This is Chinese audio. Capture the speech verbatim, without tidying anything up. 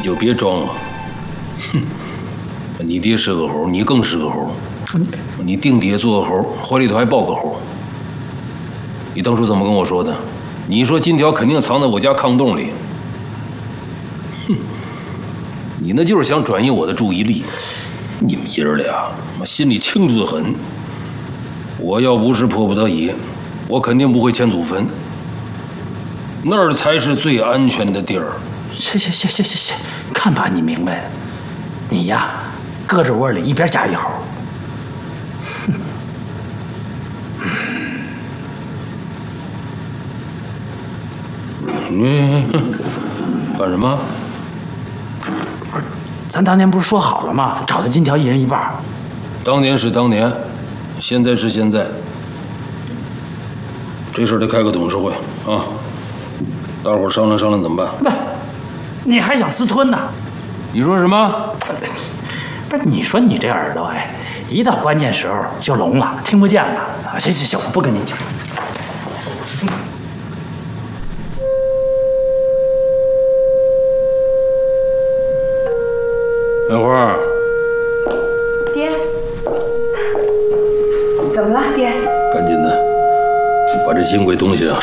就别装了。哼，你爹是个猴，你更是个猴。你你定底下做个猴，怀里头还抱个猴。你当初怎么跟我说的？你说金条肯定藏在我家炕洞里。哼，你那就是想转移我的注意力。你们爷儿俩，我心里清楚的很。我要不是迫不得已，我肯定不会迁祖坟。那儿才是最安全的地儿。 行行行行行行，看把你明白了。你呀，搁着窝里一边夹一猴。 你干什么？ 不是，咱当年不是说好了吗？找的金条一人一半。 当年是当年，现在是现在。这事儿得开个董事会啊，大伙儿商量商量怎么办？ 不，你还想私吞呢？ 你说什么？ 不是，你说你这耳朵，哎，一到关键时候就聋了，听不见了。啊，行行行，我不跟你讲。 梅花， 爹，怎么了，爹？ 赶紧的，把这金贵东西啊